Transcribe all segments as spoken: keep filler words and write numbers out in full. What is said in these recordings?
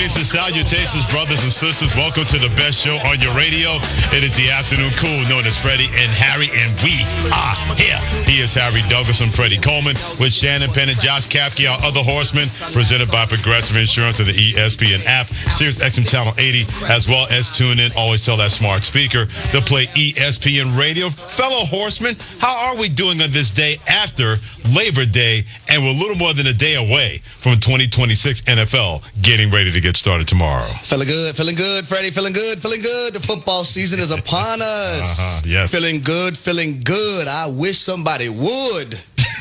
Greetings and salutations, brothers and sisters. Welcome to the best show on your radio. It is the Afternoon Cool, known as Freddie and Harry, and we are here. He is Harry Douglas and Freddie Coleman with Shannon Penn and Josh Kapke, our other horsemen, presented by Progressive Insurance and the E S P N app, Sirius X M Channel eighty, as well as tune in. Always tell that smart speaker to play E S P N Radio. Fellow horsemen, how are we doing on this day after Labor Day, and we're a little more than a day away from twenty twenty-six N F L getting ready to get started tomorrow? Feeling good, feeling good, Freddie, feeling good, feeling good. The football season is upon us. Uh-huh, yes. Feeling good, feeling good. I wish somebody would.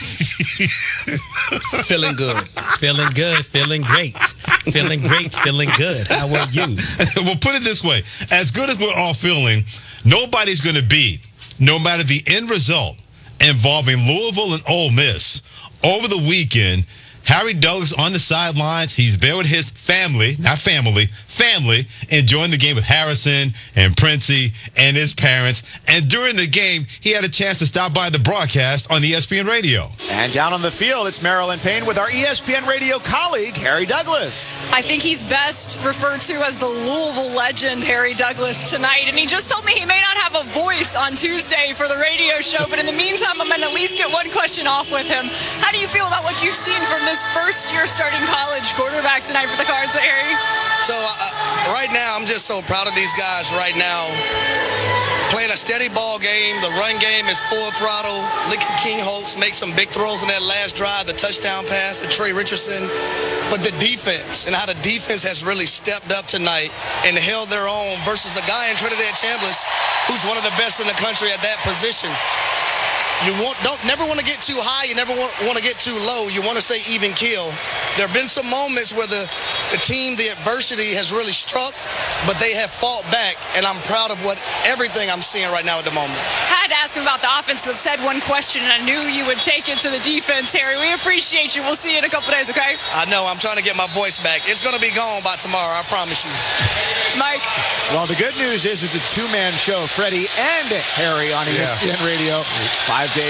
Feeling good. Feeling good, feeling great. Feeling great, feeling good. How are you? We'll put it this way. As good as we're all feeling, nobody's going to beat, no matter the end result, involving Louisville and Ole Miss. Over the weekend, Harry Douglas on the sidelines. He's there with his family, not family, family, enjoying the game with Harrison and Princey and his parents. And during the game, he had a chance to stop by the broadcast on E S P N Radio. And down on the field, it's Marilyn Payne with our E S P N Radio colleague, Harry Douglas. I think he's best referred to as the Louisville legend, Harry Douglas, tonight. And he just told me he may not have a voice on Tuesday for the radio show, but in the meantime, I'm going to at least get one question off with him. How do you feel about what you've seen from this first year starting college quarterback tonight for the Cards, Harry? So uh, right now, I'm just so proud of these guys right now. Playing a steady ball game. The run game is full throttle. Lincoln King Holtz makes some big throws in that last drive, the touchdown pass to Trey Richardson. But the defense and how the defense has really stepped up tonight and held their own versus a guy in Trinidad Chambliss who's one of the best in the country at that position. You want, don't never want to get too high. You never want, want to get too low. You want to stay even keel. There have been some moments where the, the team, the adversity has really struck, but they have fought back, and I'm proud of what everything I'm seeing right now at the moment. I had to ask him about the offense because I said one question, and I knew you would take it to the defense, Harry. We appreciate you. We'll see you in a couple days, okay? I know. I'm trying to get my voice back. It's going to be gone by tomorrow. I promise you. Mike. Well, the good news is it's a two-man show, Freddie and Harry on E S P N Radio. Five days.